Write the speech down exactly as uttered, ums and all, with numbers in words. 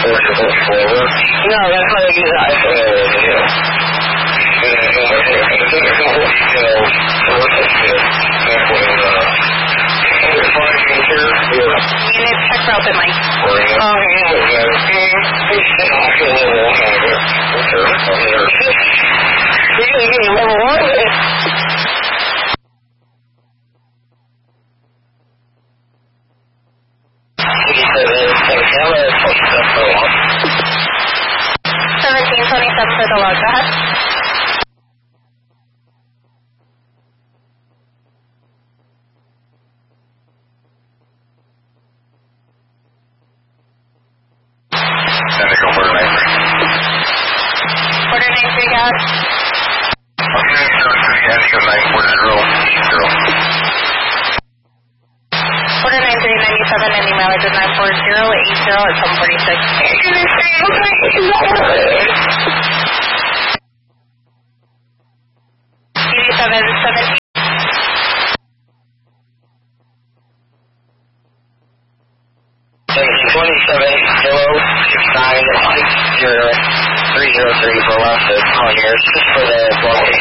No, that's not exact. Uh, yeah. And then uh, I think it's all details for us to back when uh, we're finding here. Yeah. Unit check route at Mike. Oh, yeah. He's sitting off a little long time ago. You're going to give me level one? seventeen twenty-seven for the log, go ahead. Quarter nine three, gas. Okay, so it's nine four zero zero. Quarter nine three ninety-seven, any mileage is nine four zero eight zero at seven forty-six. eighty-seven seventeen. seventeen twenty-seven zero six nine six zero three zero three for last on here. Just for the block.